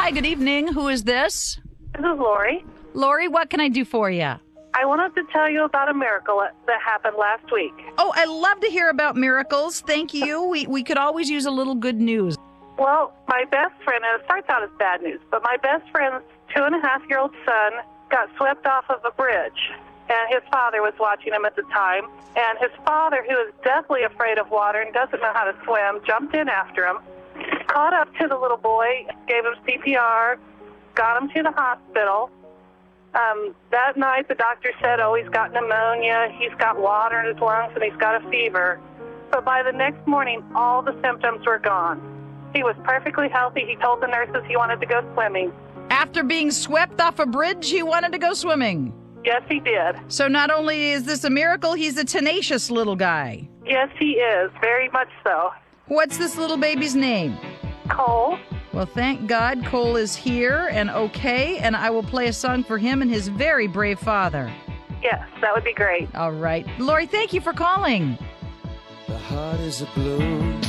Hi, good evening. Who is this? This is Lori. Lori, what can I do for you? I wanted to tell you about a miracle that happened last week. Oh, I love to hear about miracles. Thank you. We could always use a little good news. Well, my best friend, and it starts out as bad news, but my best friend's 2.5-year-old son got swept off of a bridge, and his father was watching him at the time. And his father, who is deathly afraid of water and doesn't know how to swim, jumped in after him, caught up to the little boy, gave him CPR, got him to the hospital. That night, the doctor said, he's got pneumonia, he's got water in his lungs, and he's got a fever. But by the next morning, all the symptoms were gone. He was perfectly healthy. He told the nurses he wanted to go swimming. After being swept off a bridge, he wanted to go swimming. Yes, he did. So not only is this a miracle, he's a tenacious little guy. Yes, he is. Very much so. What's this little baby's name? Cole? Well, thank God Cole is here and okay, and I will play a song for him and his very brave father. Yes, that would be great. All right. Lori, thank you for calling. The heart is a blue.